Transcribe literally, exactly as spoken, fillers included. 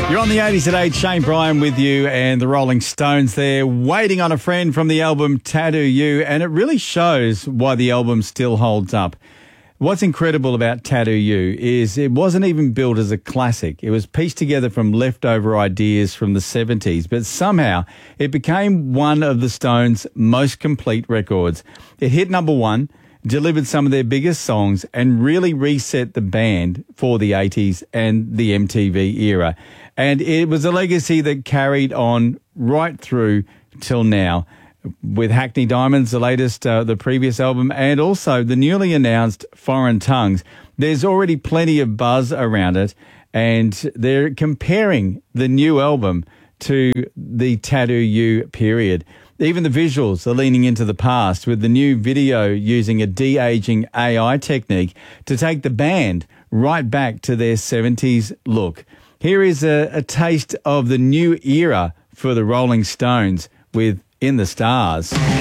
You're on the eighties at eight, Shane Bryan with you and the Rolling Stones there, Waiting on a Friend from the album Tattoo You, and it really shows why the album still holds up. What's incredible about Tattoo You is it wasn't even built as a classic. It was pieced together from leftover ideas from the seventies, but somehow it became one of the Stones' most complete records. It hit number one, delivered some of their biggest songs, and really reset the band for the eighties and the M T V era. And it was a legacy that carried on right through till now, with Hackney Diamonds, the latest, uh, the previous album, and also the newly announced Foreign Tongues. There's already plenty of buzz around it, and they're comparing the new album to the Tattoo You period. Even the visuals are leaning into the past, with the new video using a de-aging A I technique to take the band right back to their seventies look. Here is a, a taste of the new era for the Rolling Stones with In the Stars.